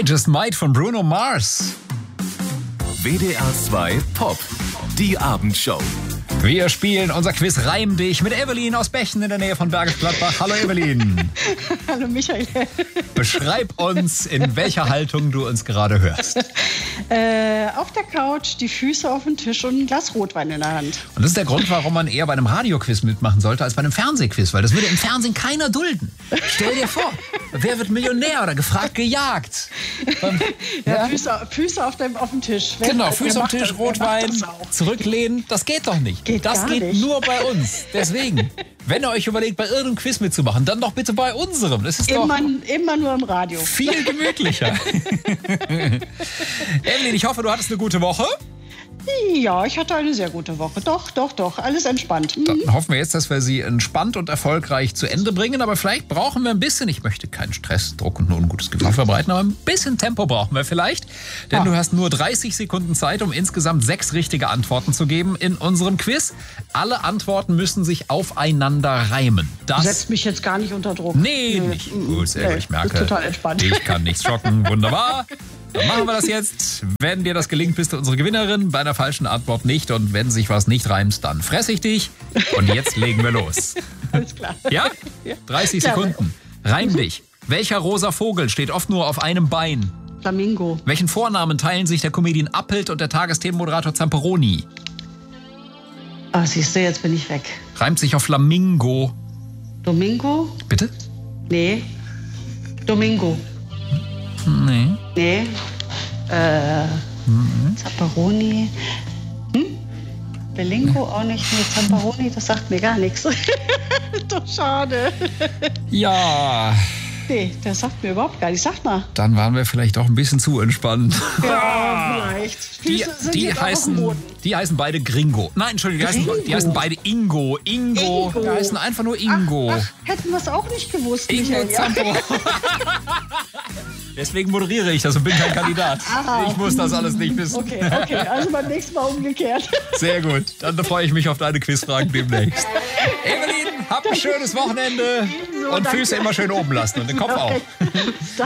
I Just Might von Bruno Mars. WDR 2 Pop, die Abendshow. Wir spielen unser Quiz Reim dich mit Evelyn aus Bechen in der Nähe von Bergisch Gladbach. Hallo Evelyn. Hallo Michael. Beschreib uns, in welcher Haltung du uns gerade hörst. Auf der Couch, die Füße auf dem Tisch und ein Glas Rotwein in der Hand. Und das ist der Grund, warum man eher bei einem Radioquiz mitmachen sollte, als bei einem Fernsehquiz. Weil das würde im Fernsehen keiner dulden. Stell dir vor, wer wird Millionär oder gefragt gejagt? Ja. Füße auf dem Tisch. Genau, Füße auf dem Tisch, Rotwein, zurücklehnen. Das geht doch nicht. Das geht nicht. nur bei uns. Deswegen, wenn ihr euch überlegt, bei irgendeinem Quiz mitzumachen, dann doch bitte bei unserem. Das ist immer nur im Radio. Viel gemütlicher. Evelyn, ich hoffe, du hattest eine gute Woche. Ja, ich hatte eine sehr gute Woche. Doch. Alles entspannt. Dann hoffen wir jetzt, dass wir sie entspannt und erfolgreich zu Ende bringen. Aber vielleicht brauchen wir ein bisschen, ich möchte keinen Stress, Druck und nur ein gutes Gefühl verbreiten, aber ein bisschen Tempo brauchen wir vielleicht. Denn du hast nur 30 Sekunden Zeit, um insgesamt 6 richtige Antworten zu geben in unserem Quiz. Alle Antworten müssen sich aufeinander reimen. Das setzt mich jetzt gar nicht unter Druck. Nee, nicht. Gut, sehr gut. Ich merke, total entspannt. Ich kann nichts schocken. Wunderbar. Dann machen wir das jetzt. Wenn dir das gelingt, bist du unsere Gewinnerin. Bei einer falschen Antwort nicht. Und wenn sich was nicht reimt, dann fress ich dich. Und jetzt legen wir los. Alles klar. Ja? 30 Sekunden. Reim dich. Welcher rosa Vogel steht oft nur auf einem Bein? Flamingo. Welchen Vornamen teilen sich der Comedian Appelt und der Tagesthemenmoderator Zamperoni? Ah, siehst du, jetzt bin ich weg. Reimt sich auf Flamingo. Domingo? Bitte? Nee. Domingo. Nee. Nee. Zamperoni. Belingo auch nicht. Nee, Zamperoni, das sagt mir gar nichts. Doch schade. Ja. Nee, das sagt mir überhaupt gar nichts. Sag mal. Dann waren wir vielleicht auch ein bisschen zu entspannt. Ja, vielleicht. Die heißen beide Gringo. Nein, Entschuldigung, die heißen beide Ingo. Ingo. Die heißen einfach nur Ingo. Ach, hätten wir es auch nicht gewusst. Ingo Zampo. Deswegen moderiere ich das und bin kein Kandidat. Ich muss das alles nicht wissen. Okay, also beim nächsten Mal umgekehrt. Sehr gut, dann freue ich mich auf deine Quizfragen demnächst. Evelyn, hab ein schönes Wochenende und Füße immer schön oben lassen und den Kopf auch.